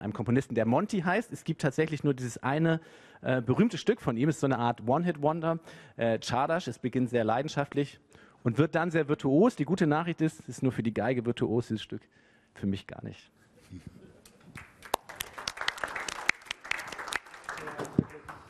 einem Komponisten, der Monty heißt. Es gibt tatsächlich nur dieses eine berühmte Stück von ihm, es ist so eine Art One-Hit-Wonder, Czardas. Es beginnt sehr leidenschaftlich und wird dann sehr virtuos. Die gute Nachricht ist, es ist nur für die Geige virtuos, dieses Stück, für mich gar nicht.